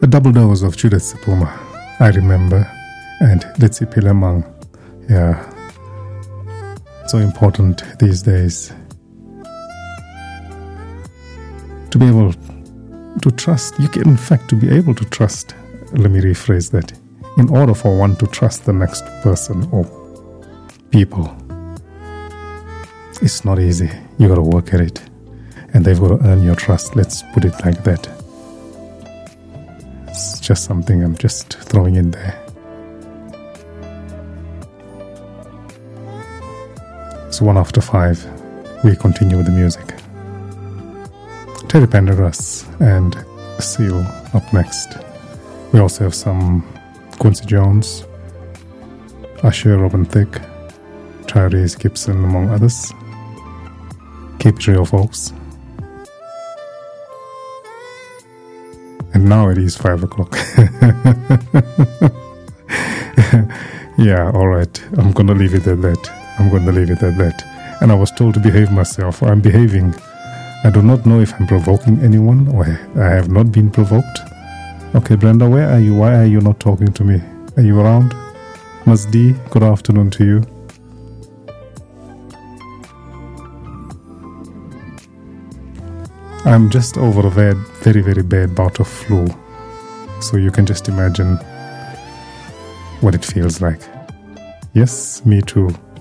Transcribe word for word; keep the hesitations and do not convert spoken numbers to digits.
A double dose of Judith Sepuma, I remember, and Litsi Pilemang. Yeah, so important these days to be able to trust. You can, in fact, to be able to trust. Let me rephrase that. In order for one to trust the next person or people, it's not easy. You got to work at it, and they've got to earn your trust. Let's put it like that. It's just something I'm just throwing in there. So one after five, we continue with the music. Terry Pendergrass and Seal up next. We also have some Quincy Jones, Usher, Robin Thicke, Tyrese Gibson, among others. Keep it real, folks. And now it is five o'clock. Yeah, alright. I'm going to leave it at that. I'm going to leave it at that. And I was told to behave myself. I'm behaving. I do not know if I'm provoking anyone or I have not been provoked. Okay, Brenda, where are you? Why are you not talking to me? Are you around? Ms. D, good afternoon to you. I'm just over a bad, very, very bad bout of flu. So you can just imagine what it feels like. Yes, me too.